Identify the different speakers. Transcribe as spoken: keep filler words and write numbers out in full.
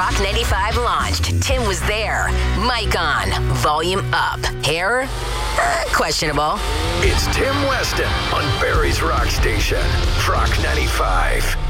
Speaker 1: Rock ninety-five launched, Tim was there. Mic on, volume up. Hair? Uh, questionable.
Speaker 2: It's Tim Weston on Barrie's Rock Station, Rock ninety-five.